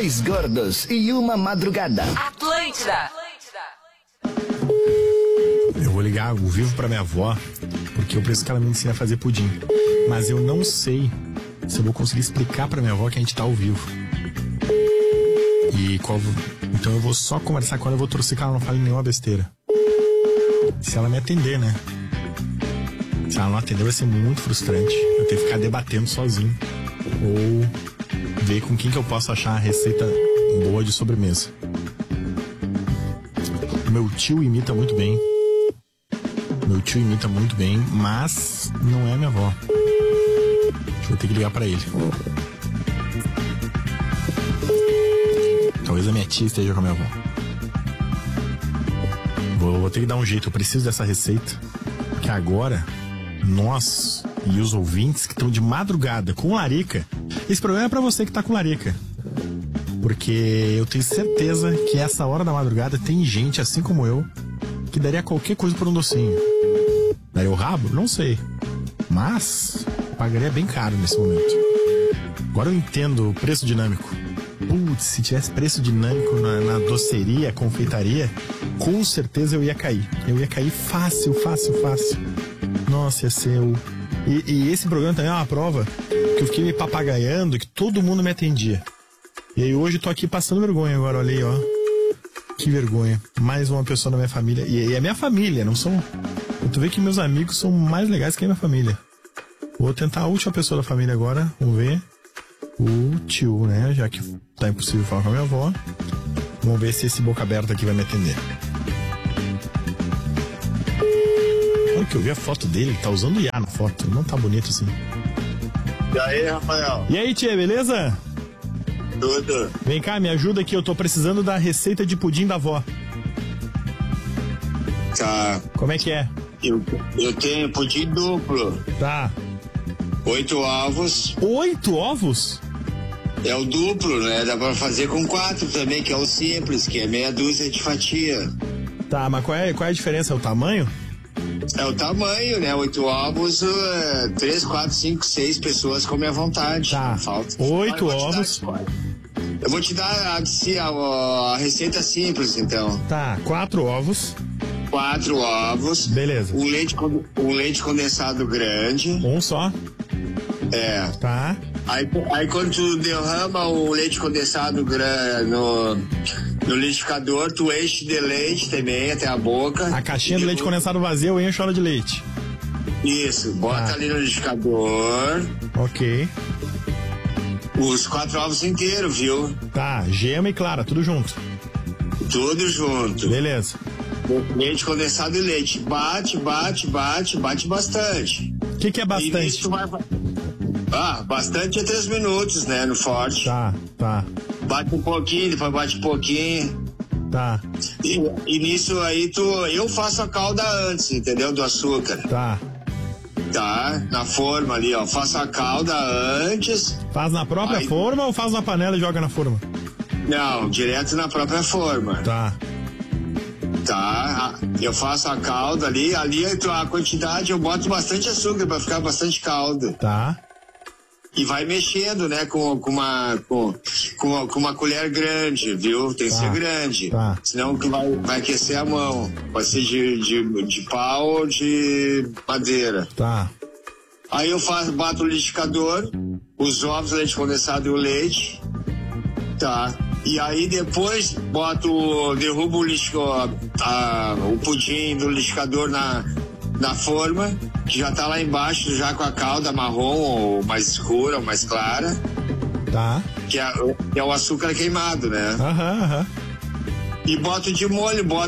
Dois gordos e uma madrugada. Atlântida. Eu vou ligar ao vivo pra minha avó, porque eu preciso que ela me ensine a fazer pudim. Mas eu não sei se eu vou conseguir explicar pra minha avó que a gente tá ao vivo. Então eu vou só conversar com ela, eu vou torcer que ela não fale nenhuma besteira. Se ela me atender, né? Se ela não atender, vai ser muito frustrante. Eu ter que ficar debatendo sozinho. Ou ver com quem que eu posso achar a receita boa de sobremesa. Meu tio imita muito bem. Mas não é minha avó. Eu vou ter que ligar pra ele. Talvez a minha tia esteja com a minha avó. Vou ter que dar um jeito. Eu preciso dessa receita. Porque agora, nós e os ouvintes que estão de madrugada com larica. Esse programa é pra você que tá com larica. Porque eu tenho certeza que essa hora da madrugada tem gente, assim como eu, que daria qualquer coisa por um docinho. Daria o rabo? Não sei. Mas pagaria bem caro nesse momento. Agora eu entendo o preço dinâmico. Putz, se tivesse preço dinâmico na doceria, confeitaria, com certeza eu ia cair. Eu ia cair fácil. Nossa, ia ser o... E esse programa também é uma prova que eu fiquei me papagaiando, que todo mundo me atendia. E aí hoje eu tô aqui passando vergonha agora, olha aí, ó. Que vergonha. Mais uma pessoa da minha família. E é minha família, não são... Tu vê que meus amigos são mais legais que a minha família. Vou tentar a última pessoa da família agora, vamos ver. O tio, né? Já que tá impossível falar com a minha avó. Vamos ver se esse boca aberta aqui vai me atender. Olha que eu vi a foto dele, tá usando IA na foto. Não tá bonito assim. E aí, Rafael? E aí, tia, beleza? Tudo. Vem cá, me ajuda aqui, eu tô precisando da receita de pudim da avó. Tá. Como é que é? Eu tenho pudim duplo. Tá. 8 ovos. 8 ovos? É o duplo, né? Dá pra fazer com 4 também, que é o simples, que é meia dúzia de fatia. Tá, mas qual é a diferença? É o tamanho? É o tamanho, né? 8 ovos, 3, 4, 5, 6 pessoas comem à vontade. Tá. Não falta. 8 ovos. Eu vou te dar a receita simples, então. Tá, 4 ovos. 4 ovos. Beleza. Um leite condensado grande. Um só? É. Tá. Aí quando tu derrama o leite condensado no liquidificador, tu enche de leite também até a boca. A caixinha do leite condensado vazia, eu encho ela de leite. Isso, bota ali no liquidificador. Ok. Os 4 ovos inteiros, viu? Tá, gema e clara, tudo junto. Tudo junto. Beleza. Leite condensado e leite. Bate bastante. O que é bastante? Bastante é 3 minutos, né? No forte. Tá. Bate um pouquinho, depois bate um pouquinho. Tá. E nisso aí eu faço a calda antes, entendeu? Do açúcar. Tá. Tá, na forma ali, ó. Faço a calda antes. Faz na própria forma ou faz na panela e joga na forma? Não, direto na própria forma. Tá. Tá, eu faço a calda ali a quantidade eu boto bastante açúcar pra ficar bastante calda. Tá. E vai mexendo, né, com uma colher grande, viu? Tem que ser grande. Tá. Senão que vai aquecer a mão. Pode ser de pau ou de madeira. Tá. Aí eu bato o liquidificador, os ovos, leite condensado e o leite. Tá. E aí depois derrubo o pudim do liquidificador na forma, que já tá lá embaixo, já com a calda marrom, ou mais escura, ou mais clara. Tá. Que é o açúcar queimado, né? Aham. E boto de molho,